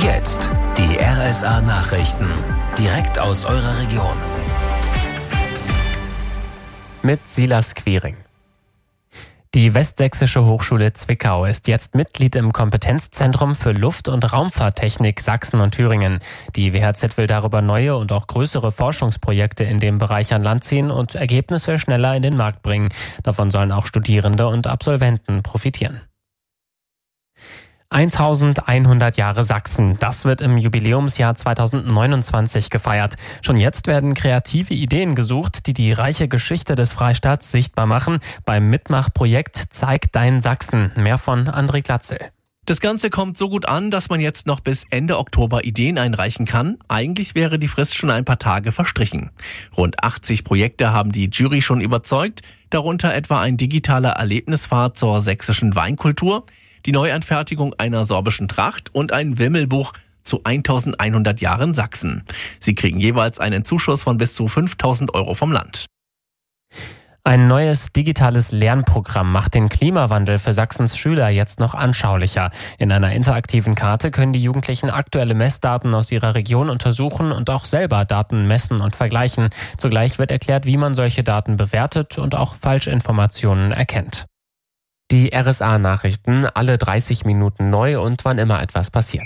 jetzt die RSA Nachrichten. Direkt aus eurer Region. Mit Silas Quiring. Die Westsächsische Hochschule Zwickau ist jetzt Mitglied im Kompetenzzentrum für Luft- und Raumfahrttechnik Sachsen und Thüringen. Die WHZ will darüber neue und auch größere Forschungsprojekte in dem Bereich an Land ziehen und Ergebnisse schneller in den Markt bringen. Davon sollen auch Studierende und Absolventen profitieren. 1100 Jahre Sachsen. Das wird im Jubiläumsjahr 2029 gefeiert. Schon jetzt werden kreative Ideen gesucht, die die reiche Geschichte des Freistaats sichtbar machen. Beim Mitmachprojekt Zeig dein Sachsen. Mehr von André Glatzel. Das Ganze kommt so gut an, dass man jetzt noch bis Ende Oktober Ideen einreichen kann. Eigentlich wäre die Frist schon ein paar Tage verstrichen. Rund 80 Projekte haben die Jury schon überzeugt, darunter etwa ein digitaler Erlebnisfahrt zur sächsischen Weinkultur, die Neuanfertigung einer sorbischen Tracht und ein Wimmelbuch zu 1100 Jahren Sachsen. Sie kriegen jeweils einen Zuschuss von bis zu 5.000 € vom Land. Ein neues digitales Lernprogramm macht den Klimawandel für Sachsens Schüler jetzt noch anschaulicher. In einer interaktiven Karte können die Jugendlichen aktuelle Messdaten aus ihrer Region untersuchen und auch selber Daten messen und vergleichen. Zugleich wird erklärt, wie man solche Daten bewertet und auch Falschinformationen erkennt. Die RSA-Nachrichten, alle 30 Minuten neu und wann immer etwas passiert.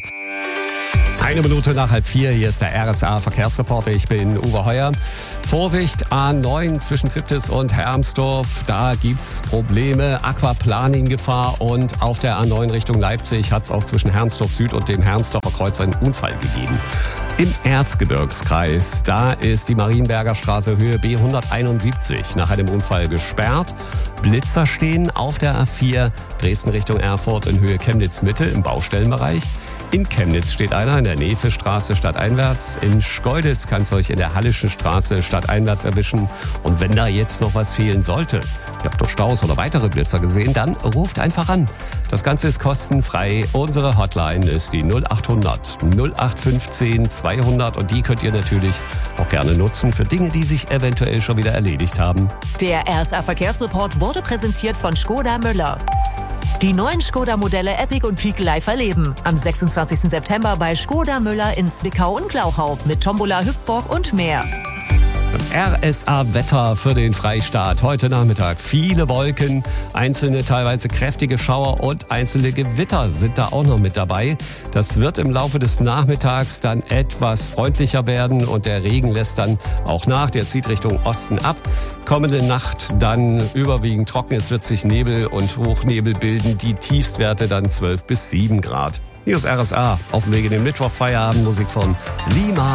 1 Minute nach 3:30, hier ist der RSA-Verkehrsreporter, ich bin Uwe Heuer. Vorsicht, A9 zwischen Triptis und Hermsdorf, da gibt's Probleme, Aquaplaning-Gefahr und auf der A9 Richtung Leipzig hat es auch zwischen Hermsdorf Süd und dem Hermsdorfer Kreuz einen Unfall gegeben. Im Erzgebirgskreis, da ist die Marienberger Straße Höhe B171 nach einem Unfall gesperrt. Blitzer stehen auf der A4 Dresden Richtung Erfurt in Höhe Chemnitz-Mitte im Baustellenbereich. In Chemnitz steht einer in der Nevestraße stadteinwärts. In Schkeuditz kann es euch in der Hallischen Straße stadteinwärts erwischen. Und wenn da jetzt noch was fehlen sollte, ihr habt doch Staus oder weitere Blitzer gesehen, dann ruft einfach an. Das Ganze ist kostenfrei. Unsere Hotline ist die 0800 0815 200 und die könnt ihr natürlich auch gerne nutzen für Dinge, die sich eventuell schon wieder erledigt haben. Der RSA Verkehrsreport wurde präsentiert von Škoda Müller. Die neuen Škoda-Modelle Epic und Peak live erleben. Am 26. September bei Škoda Müller in Zwickau und Glauchau mit Tombola, Hüpfburg und mehr. Das RSA-Wetter für den Freistaat. Heute Nachmittag viele Wolken, einzelne teilweise kräftige Schauer und einzelne Gewitter sind da auch noch mit dabei. Das wird im Laufe des Nachmittags dann etwas freundlicher werden und der Regen lässt dann auch nach. Der zieht Richtung Osten ab. Kommende Nacht dann überwiegend trocken. Es wird sich Nebel und Hochnebel bilden. Die Tiefstwerte dann 12 bis 7 Grad. Hier ist RSA auf dem Weg in den Mittwoch. Feierabend, Musik von Lima.